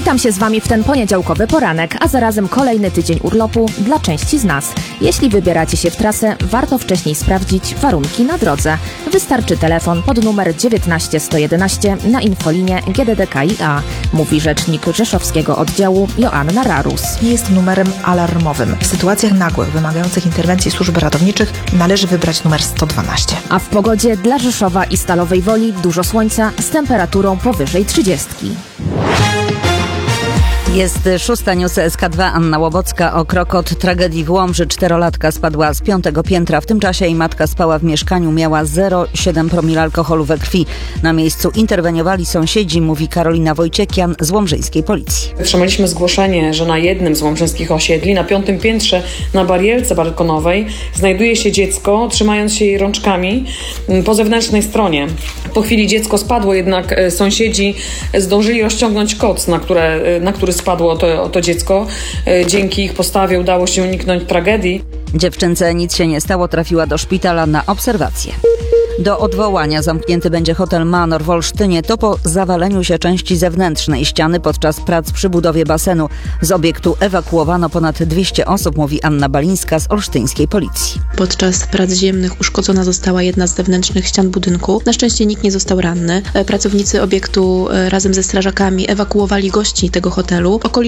Witam się z Wami w ten poniedziałkowy poranek, a zarazem kolejny tydzień urlopu dla części z nas. Jeśli wybieracie się w trasę, warto wcześniej sprawdzić warunki na drodze. Wystarczy telefon pod numer 19 111 na infolinie GDDKiA, mówi rzecznik rzeszowskiego oddziału Joanna Rarus. Jest numerem alarmowym. W sytuacjach nagłych, wymagających interwencji służb ratowniczych należy wybrać numer 112. A w pogodzie dla Rzeszowa i Stalowej Woli dużo słońca z temperaturą powyżej 30. Jest 6. News SK2. Anna Łobocka. O krok od tragedii w Łomży. 4-latka spadła z 5. piętra. W tym czasie jej matka spała w mieszkaniu. Miała 0,7 promila alkoholu we krwi. Na miejscu interweniowali sąsiedzi, mówi Karolina Wojciekian z łomżyńskiej policji. Otrzymaliśmy zgłoszenie, że na jednym z łomżyńskich osiedli, na 5. piętrze, na barierce balkonowej, znajduje się dziecko, trzymając się jej rączkami po zewnętrznej stronie. Po chwili dziecko spadło, jednak sąsiedzi zdążyli rozciągnąć koc, na który spadło to dziecko. Dzięki ich postawie udało się uniknąć tragedii. Dziewczynce nic się nie stało, trafiła do szpitala na obserwację. Do odwołania zamknięty będzie hotel Manor w Olsztynie. To po zawaleniu się części zewnętrznej ściany podczas prac przy budowie basenu. Z obiektu ewakuowano ponad 200 osób, mówi Anna Balińska z olsztyńskiej policji. Podczas prac ziemnych uszkodzona została jedna z zewnętrznych ścian budynku. Na szczęście nikt nie został ranny. Pracownicy obiektu razem ze strażakami ewakuowali gości tego hotelu.